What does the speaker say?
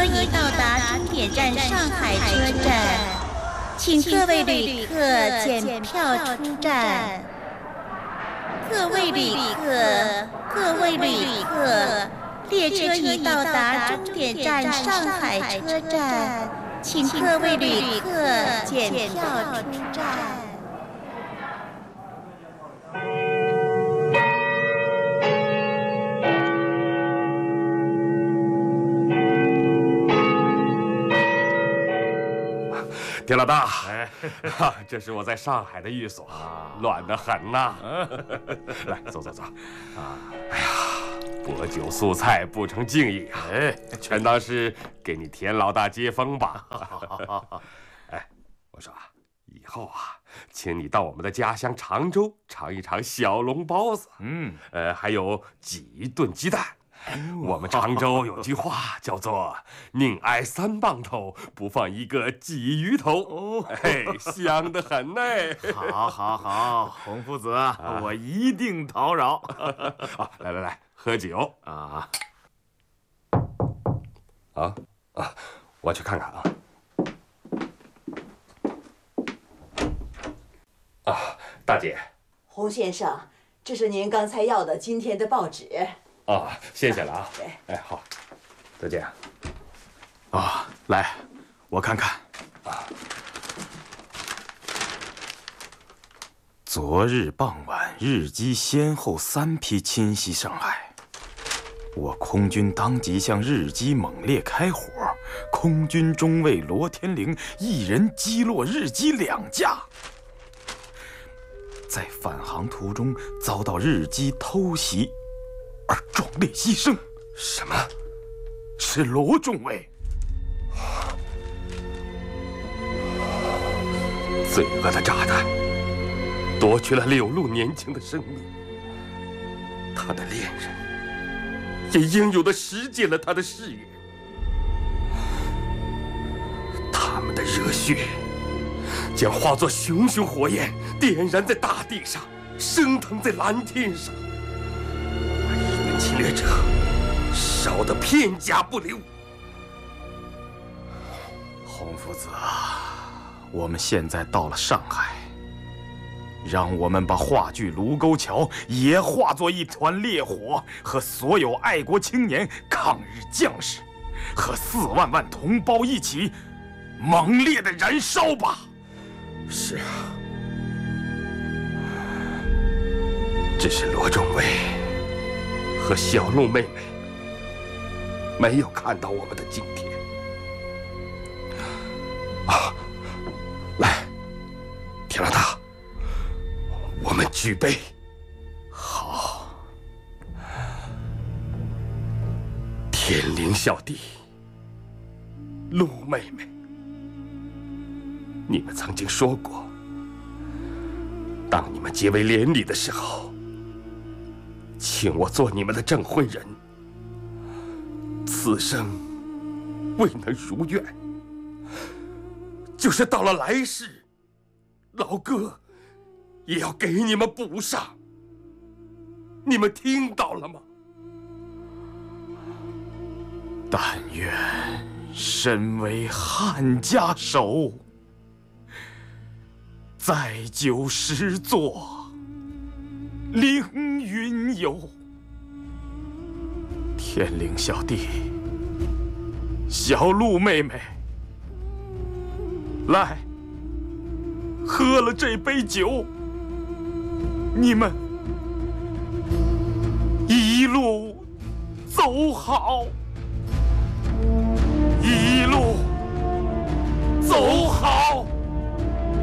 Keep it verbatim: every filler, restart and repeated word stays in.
已到达终点站上海车站，请各位旅客检票出站。各位旅客，各位旅客，列车已到达终点站上海车站，请各位旅客检票出站。 田老大，哎，哈，这是我在上海的寓所，乱得很呐。来，坐坐坐。啊，哎呀，薄酒素菜不成敬意啊！哎，全当是给你田老大接风吧。哎，我说啊，以后啊，请你到我们的家乡常州尝一尝小笼包子，嗯，呃，还有几炖鸡蛋。我们常州有句话叫做“宁挨三棒头，不放一个鲫鱼头”，哦，哎，香得很呢。 好，好，好，洪夫子，啊、我一定讨扰。 啊，来来来，喝酒啊！啊啊，我去看看啊。啊，大姐， 洪先生，这是您刚才要的今天的报纸。 哦，谢谢了啊！哎，好，再见。 哦，来，我看看。啊，昨日傍晚，日机先后三批侵袭上海，我空军当即向日机猛烈开火，空军中尉罗天龄一人击落日机两架，在返航途中遭到日机偷袭。而壮烈牺牲。 什么？ 是罗中尉。 罪恶的炸弹夺去了柳露年轻的生命，他的恋人也英勇地实践了他的誓言。他们的热血将化作熊熊火焰，点燃在大地上，升腾在蓝天上。侵略者烧得片甲不留。 洪夫子啊，我们现在到了上海，让我们把话剧《卢沟桥》也化作一团烈火，和所有爱国青年、抗日将士，和四万万同胞一起猛烈的燃烧吧！ 是啊，只是罗中尉和小鹿妹妹没有看到我们的今天啊！来，田老大，我们举杯。 好， 天灵小弟，鹿妹妹，你们曾经说过，当你们结为连理的时候，请我做你们的证婚人。此生未能如愿，就是到了来世，老哥也要给你们补上。你们听到了吗？ 但愿身为汉家首，载酒诗作，凌云游。天灵小弟，小鹿妹妹，来，喝了这杯酒，你们一路走好，一路走好。